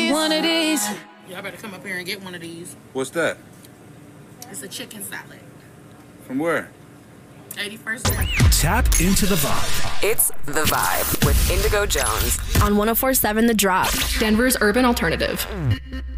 these? One of these. Y'all better come up here and get one of these. What's that? It's a chicken salad. From where? 81st. Tap into the vibe. It's The Vibe with Indigo Jones on 104.7 The Drop, Denver's urban alternative.